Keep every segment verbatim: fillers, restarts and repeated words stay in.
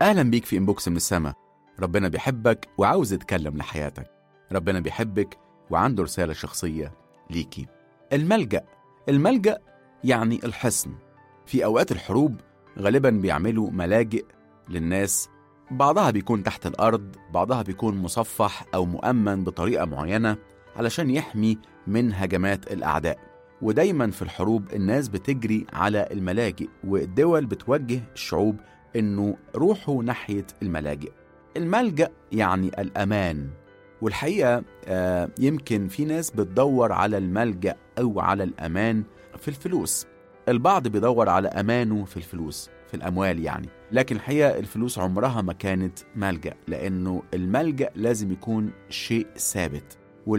أهلا بيك في إنبوكس من السما. ربنا بيحبك وعاوز يتكلم لحياتك. ربنا بيحبك وعنده رسالة شخصية ليكي. الملجأ الملجأ يعني الحصن. في أوقات الحروب غالبا بيعملوا ملاجئ للناس، بعضها بيكون تحت الأرض، بعضها بيكون مصفح أو مؤمن بطريقة معينة علشان يحمي من هجمات الأعداء. ودايما في الحروب الناس بتجري على الملاجئ، والدول بتوجه الشعوب إنه روحوا ناحية الملاجئ. الملجأ يعني الأمان. والحقيقة آه يمكن في ناس بتدور على الملجأ أو على الأمان في الفلوس. البعض بيدور على أمانه في الفلوس، في الأموال يعني. لكن الحقيقة الفلوس عمرها ما كانت ملجأ، لأنه الملجأ لازم يكون شيء ثابت.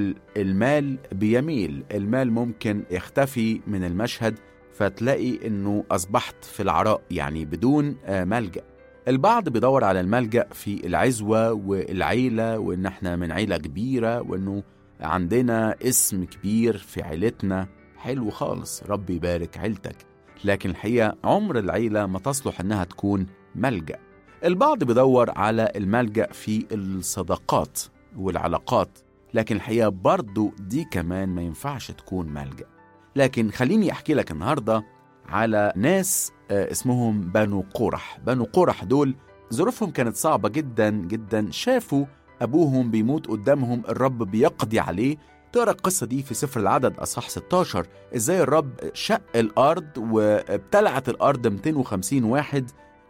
والمال بيميل، المال ممكن يختفي من المشهد فتلاقي إنه أصبحت في العراء، يعني بدون آه ملجأ. البعض بيدور على الملجأ في العزوة والعيلة، وإن احنا من عيلة كبيرة، وإنه عندنا اسم كبير في عيلتنا. حلو خالص، ربي يبارك عيلتك. لكن الحقيقة عمر العيلة ما تصلح إنها تكون ملجأ. البعض بيدور على الملجأ في الصداقات والعلاقات، لكن الحقيقة برضو دي كمان ما ينفعش تكون ملجأ. لكن خليني أحكي لك النهاردة على ناس اسمهم بنو قورح. بنو قورح دول ظروفهم كانت صعبة جدا جدا. شافوا أبوهم بيموت قدامهم، الرب بيقضي عليه. تقرأ القصة دي في سفر العدد أصحاح ستة عشر، إزاي الرب شق الأرض وابتلعت الأرض مئتين وخمسين واحد،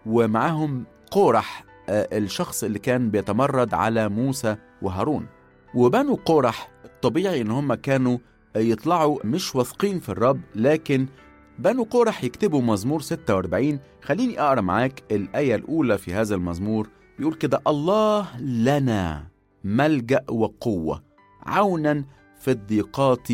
ومعاهم قورح الشخص اللي كان بيتمرد على موسى وهارون. وبنو قورح طبيعي إن هم كانوا يطلعوا مش واثقين في الرب، لكن بنو قورح يكتبوا مزمور ستة وأربعين. خليني أقرأ معاك الآية الأولى في هذا المزمور. بيقول كده: الله لنا ملجأ وقوة، عونا في الضيقات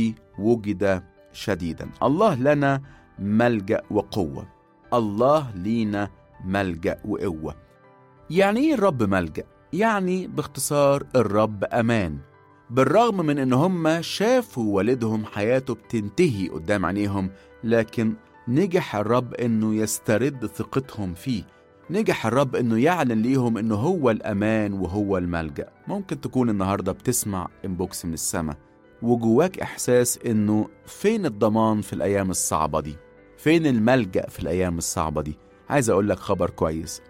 وجد شديدا. الله لنا ملجأ وقوة، الله لينا ملجأ وقوة. يعني إيه الرب ملجأ؟ يعني باختصار الرب أمان. بالرغم من إن هم شافوا والدهم حياته بتنتهي قدام عينيهم، لكن نجح الرب إنه يسترد ثقتهم فيه. نجح الرب إنه يعلن ليهم إنه هو الأمان وهو الملجأ. ممكن تكون النهاردة بتسمع إنبوكس من السما وجواك إحساس إنه فين الضمان في الأيام الصعبة دي؟ فين الملجأ في الأيام الصعبة دي؟ عايز أقول لك خبر كويس.